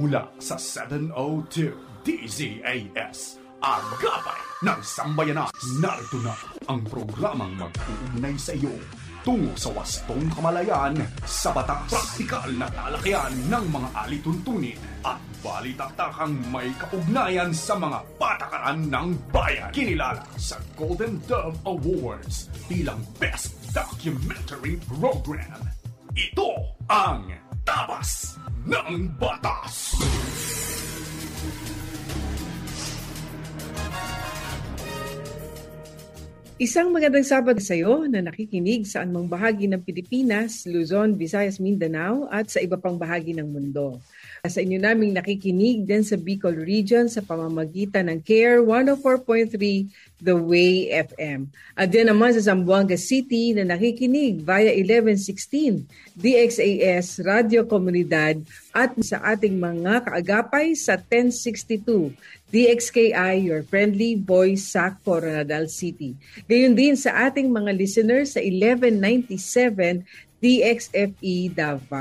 mula sa 702 DZAS, Agapay ng Sambayanan. Narito na ang programang mag-uugnay sa iyo tungo sa wastong kamalayan sa batas, praktikal na talakayan ng mga alituntunin at balitaktakang may kaugnayan sa mga patakaran ng bayan. Kinilala sa Golden Dove Awards bilang Best Documentary Program. Ito ang Tabas ng Batas. Isang magandang Sabado sa iyo na nakikinig sa anumang bahagi ng Pilipinas, Luzon, Visayas, Mindanao at sa iba pang bahagi ng mundo. Sa inyo naming nakikinig din sa Bicol Region sa pamamagitan ng CARE 104.3 The Way FM. At din naman sa Zamboanga City na nakikinig via 1116 DXAS Radio Komunidad at sa ating mga kaagapay sa 1062 DXKI, your friendly voice sa Coronadal City. Gayon din sa ating mga listeners sa 1197 DXFE Davao.